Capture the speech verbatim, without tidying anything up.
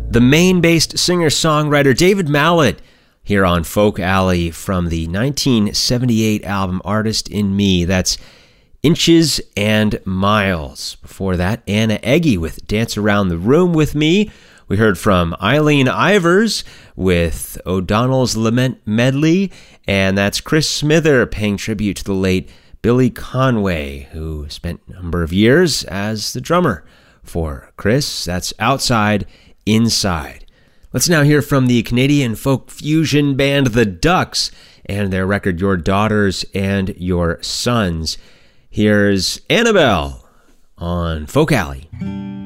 The Maine-based singer-songwriter David Mallet here on Folk Alley from the nineteen seventy-eight album Artist in Me. That's Inches and Miles. Before that, Anna Eggy with Dance Around the Room with Me. We heard from Eileen Ivers with O'Donnell's Lament Medley, and that's Chris Smither paying tribute to the late Billy Conway, who spent a number of years as the drummer for Chris. That's Outside, Inside. Let's now hear from the Canadian folk fusion band The Ducks and their record Your Daughters and Your Sons. Here's Annabelle on Folk Alley.